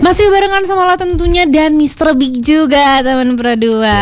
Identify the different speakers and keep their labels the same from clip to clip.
Speaker 1: Masih barengan sama lo tentunya dan Mr. Big juga teman Pro2.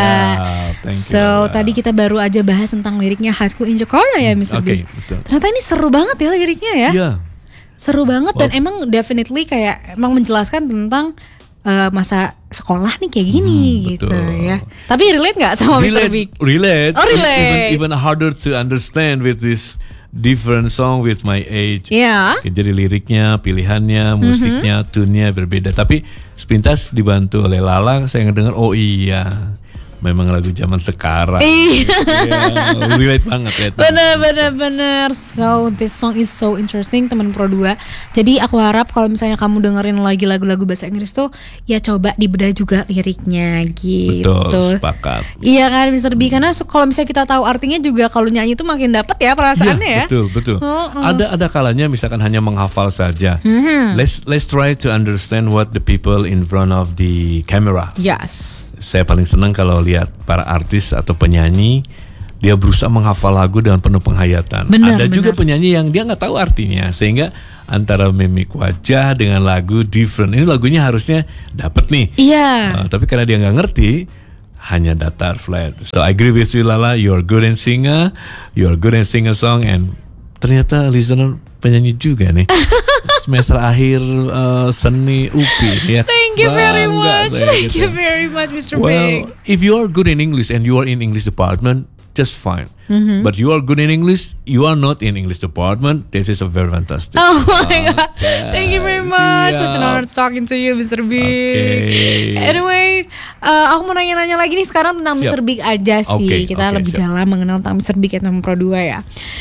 Speaker 1: So tadi kita baru aja bahas tentang liriknya High School in Jakarta ya Mr. Big.
Speaker 2: Betul.
Speaker 1: Ternyata ini seru banget ya liriknya ya.
Speaker 2: Iya.
Speaker 1: Seru banget dan emang definitely kayak emang menjelaskan tentang masa sekolah nih kayak gini gitu ya. Tapi relate nggak sama Mr. Big?
Speaker 2: Relate.
Speaker 1: Oh, relate.
Speaker 2: Even harder to understand with this different song with my age.
Speaker 1: Iya.
Speaker 2: Jadi liriknya, pilihannya, musiknya, tune-nya berbeda. Tapi sepintas dibantu oleh Lala, saya ngedengar oh iya, memang lagu zaman sekarang.
Speaker 1: Iya.
Speaker 2: Relate banget ya.
Speaker 1: Bener. So this song is so interesting teman Pro2. Jadi aku harap kalau misalnya kamu dengerin lagi lagu-lagu bahasa Inggris tuh ya coba dibedah juga liriknya gitu.
Speaker 2: Betul, sepakat.
Speaker 1: Iya kan Mr. B, karena kalau misalnya kita tahu artinya juga kalau nyanyi itu makin dapet ya perasaannya ya.
Speaker 2: Betul. Ada kalanya misalkan hanya menghafal saja. Let's try to understand what the people in front of the camera.
Speaker 1: Yes.
Speaker 2: Saya paling senang kalau lihat para artis atau penyanyi dia berusaha menghafal lagu dengan penuh penghayatan. Ada juga penyanyi yang dia nggak tahu artinya, sehingga antara mimik wajah dengan lagu different. Ini lagunya harusnya dapat nih.
Speaker 1: Iya.
Speaker 2: Tapi karena dia nggak ngerti, hanya datar flat. So I agree with you Lala, you're good in singer, you're good in sing a song, and ternyata listener penyanyi juga nih. Semester akhir seni UPI ya.
Speaker 1: Thank you very much. Thank you very much Mr. Big.
Speaker 2: Well, if you are good in English and you are in English department, just fine. But you are good in English, you are not in English department. This is a very fantastic.
Speaker 1: Oh my god. Thank you very much. Such an honor talking to you Mr. Big.
Speaker 2: Okay.
Speaker 1: Anyway, aku mau nanya-nanya lagi nih sekarang tentang Mr. Big aja sih. Kita lebih dalam mengenal tentang Mr. Big dan Pro2 ya.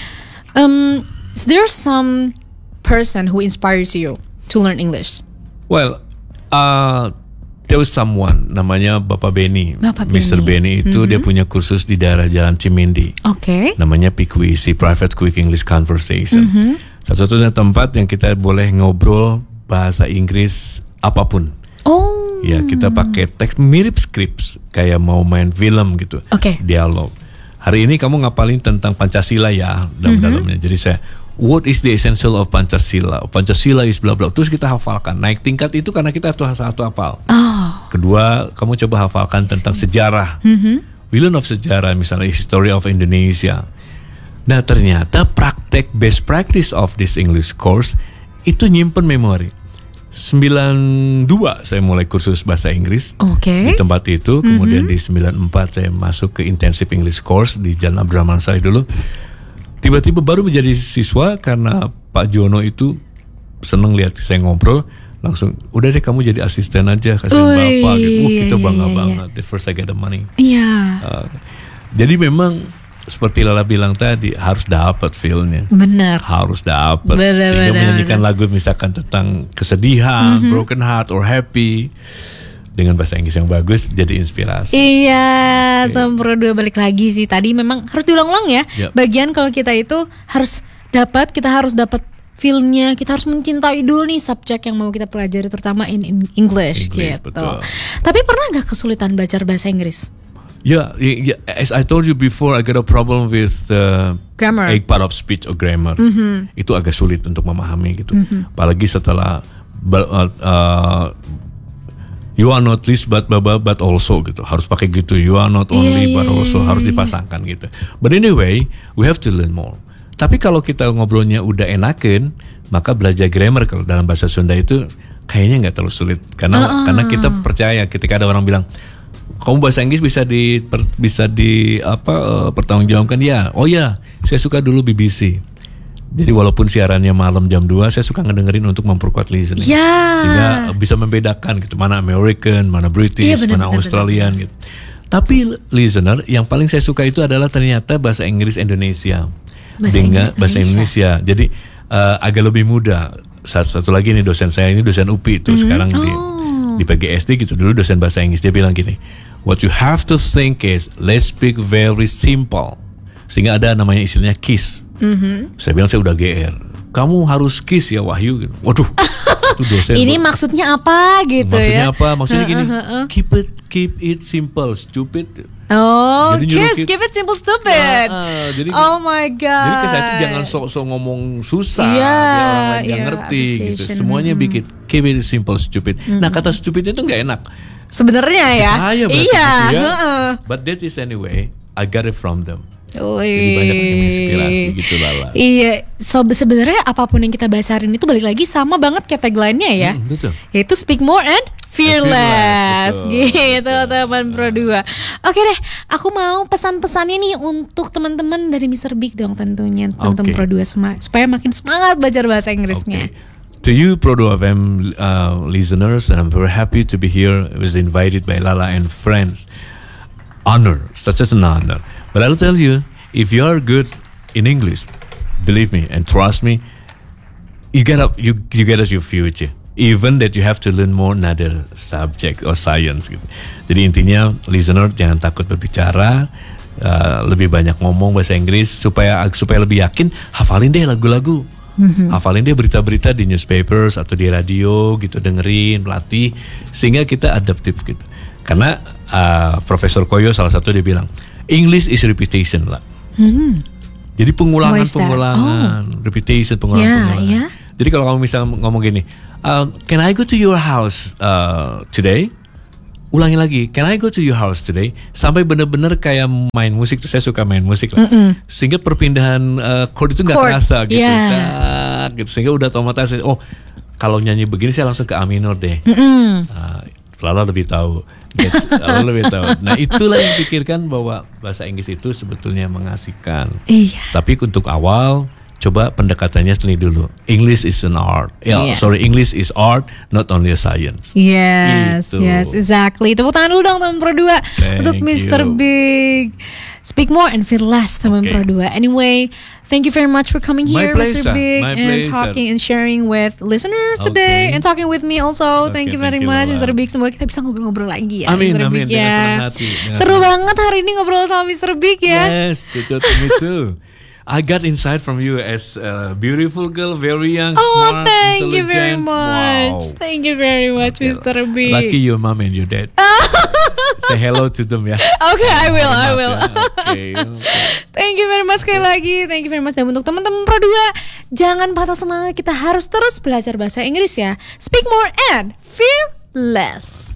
Speaker 1: Is there some person who inspires you to learn English?
Speaker 2: Well, there was someone namanya Bapak Benny. Mr. Benny itu dia punya kursus di daerah Jalan Cimindi.
Speaker 1: Oke.
Speaker 2: Namanya PQEC, Private Quick English Conversation. Satu-satunya tempat yang kita boleh ngobrol bahasa Inggris apapun.
Speaker 1: Oh.
Speaker 2: Ya, kita pakai teks mirip scripts kayak mau main film gitu. Dialog. Hari ini kamu ngapalin tentang Pancasila ya dalam-dalamnya. Jadi saya, what is the essential of Pancasila? Pancasila is bla bla. Terus kita hafalkan. Naik tingkat itu karena kita satu hafal. Kedua, kamu coba hafalkan tentang sejarah. We learn of sejarah, misalnya history of Indonesia. Nah, ternyata praktek best practice of this English course itu nyimpen memori. 92 saya mulai kursus bahasa Inggris di tempat itu. Kemudian di 94 saya masuk ke intensive English course di Jalan Abdurrahman Saleh dulu. Tiba-tiba baru menjadi siswa karena Pak Jono itu seneng lihat saya ngobrol, langsung udah deh kamu jadi asisten aja kasihin bapak gitu. Kita bangga banget. The first I get the money. Jadi memang seperti Lala bilang tadi, harus dapat feel-nya.
Speaker 1: Benar.
Speaker 2: Harus dapat. Sehingga menyanyikan lagu misalkan tentang kesedihan, broken heart or happy dengan bahasa Inggris yang bagus jadi inspirasi.
Speaker 1: Iya, sama Pro2 balik lagi sih. Tadi memang harus diulang-ulang ya. Bagian kalau kita itu harus dapat, kita harus dapat feel-nya, kita harus mencintai dulu nih subjek yang mau kita pelajari, terutama in English gitu.
Speaker 2: Betul.
Speaker 1: Tapi pernah gak kesulitan belajar bahasa Inggris?
Speaker 2: Yeah, as I told you before, I got a problem with
Speaker 1: grammar,
Speaker 2: part of speech or grammar. Itu agak sulit untuk memahami gitu. Apalagi setelah you are not least but also gitu. Harus pakai gitu. You are not only but also harus dipasangkan gitu. But anyway, we have to learn more. Tapi kalau kita ngobrolnya udah enakan, maka belajar grammar kalau dalam bahasa Sunda itu kayaknya nggak terlalu sulit. Karena kita percaya ketika ada orang bilang, kamu bahasa Inggris bisa pertanggungjawabkan ya. Oh ya, saya suka dulu BBC. Jadi walaupun siarannya malam jam 2, saya suka ngedengerin untuk memperkuat listening. Sehingga bisa membedakan gitu, mana American, mana British, mana Australian gitu. Tapi listener, yang paling saya suka itu adalah ternyata bahasa Inggris Indonesia. Bahasa Indonesia. Jadi agak lebih mudah. Satu lagi nih dosen saya, ini dosen UPI itu sekarang di PGSD gitu, dulu dosen bahasa Inggris, dia bilang gini, what you have to think is let's speak very simple, sehingga ada namanya istilahnya KISS. Saya bilang saya udah GR, kamu harus KISS ya Wahyu gitu. Waduh, itu dosen
Speaker 1: ini maksudnya apa gitu.
Speaker 2: Maksudnya apa? Maksudnya gini, keep it simple, stupid.
Speaker 1: Oh,
Speaker 2: Jadi nyuruh
Speaker 1: kiss, keep it simple stupid.
Speaker 2: Jadi,
Speaker 1: oh my god.
Speaker 2: Jadi saya itu jangan sok-sok ngomong susah,
Speaker 1: Iya,
Speaker 2: biar orang lain nggak
Speaker 1: iya,
Speaker 2: ngerti gitu.
Speaker 1: abbreviation.
Speaker 2: Semuanya bikin keep it simple stupid. Nah kata stupid itu nggak enak.
Speaker 1: Sebenarnya ya.
Speaker 2: Saya berarti
Speaker 1: Iya.
Speaker 2: gitu ya.
Speaker 1: heeh.
Speaker 2: But that is anyway, I got it from them.
Speaker 1: Wih.
Speaker 2: Jadi banyak inspirasi gitu Lala.
Speaker 1: Iya, so sebenarnya apapun yang kita bahas hari ini tuh balik lagi sama banget kayak tagline-nya ya.
Speaker 2: Betul.
Speaker 1: Yaitu speak more and fearless.
Speaker 2: Betul,
Speaker 1: Gitu
Speaker 2: betul.
Speaker 1: teman Pro 2. Oke deh, aku mau pesan-pesannya nih untuk teman-teman dari Mr. Big dong tentunya, teman-teman
Speaker 2: Oke.
Speaker 1: Pro 2 supaya makin semangat belajar bahasa Inggrisnya.
Speaker 2: Okay. To you Pro 2 FM listeners, I'm very happy to be here. I was invited by Lala and friends. Honor, such as an honor. But I'll tell you, if you are good in English, believe me and trust me, you get us your future. Even that you have to learn more another subject or science. Gitu. Jadi intinya, listener jangan takut berbicara, lebih banyak ngomong bahasa Inggris supaya lebih yakin. Hafalin deh lagu-lagu. Hafalin deh berita-berita di newspapers atau di radio gitu, dengerin, pelatih, sehingga kita adaptif gitu. Karena Profesor Koyo salah satu dia bilang English is repetition lah. Jadi pengulangan, repetition, pengulangan.
Speaker 1: Yeah.
Speaker 2: Jadi kalau kamu misalnya ngomong gini, can I go to your house today? Ulangi lagi, can I go to your house today? Sampai benar-benar kayak main musik tuh, saya suka main musik lah. Sehingga perpindahan chord itu nggak terasa gitu.
Speaker 1: Yeah.
Speaker 2: Gitu. Sehingga udah otomatis, oh kalau nyanyi begini saya langsung ke A minor deh. Lala lebih tahu. Nah itulah yang pikirkan bahwa bahasa Inggris itu sebetulnya mengasihkan.
Speaker 1: Iya.
Speaker 2: Tapi untuk awal coba pendekatannya sendiri dulu. English is an art.
Speaker 1: Yes.
Speaker 2: English is art, not only a science.
Speaker 1: Yes,
Speaker 2: Gitu.
Speaker 1: yes, exactly. Tepuk tangan dulu dong teman Pro 2 untuk Mr.
Speaker 2: you.
Speaker 1: Big. Speak more and feel less teman
Speaker 2: Okay.
Speaker 1: Pro 2. Anyway, thank you very much for coming
Speaker 2: My
Speaker 1: here
Speaker 2: pleasure,
Speaker 1: Mr. Big
Speaker 2: my
Speaker 1: and
Speaker 2: pleasure.
Speaker 1: talking and sharing with listeners today
Speaker 2: Okay.
Speaker 1: and talking with me also. Thank
Speaker 2: Okay,
Speaker 1: you very
Speaker 2: thank you,
Speaker 1: much
Speaker 2: Lola.
Speaker 1: Mr. Big. Semoga kita bisa ngobrol-ngobrol lagi ya.
Speaker 2: Amin,
Speaker 1: Mr.
Speaker 2: amin,
Speaker 1: Big,
Speaker 2: dengan
Speaker 1: ya.
Speaker 2: senang hati, dengan
Speaker 1: Seru
Speaker 2: senang
Speaker 1: banget hari ini ngobrol sama Mr. Big ya.
Speaker 2: Yes, me too. I got insight from you as a beautiful girl, very young,
Speaker 1: Oh,
Speaker 2: smart,
Speaker 1: thank you very
Speaker 2: intelligent.
Speaker 1: much.
Speaker 2: Wow.
Speaker 1: Thank you very much,
Speaker 2: Okay.
Speaker 1: Mr. Big.
Speaker 2: Lucky your mom and your dad. Say hello to them ya.
Speaker 1: Okay, I will.
Speaker 2: Okay.
Speaker 1: Thank you very much sekali lagi. Thank you very much. Dan untuk teman-teman Pro 2, jangan patah semangat. Kita harus terus belajar bahasa Inggris ya. Speak more and feel less.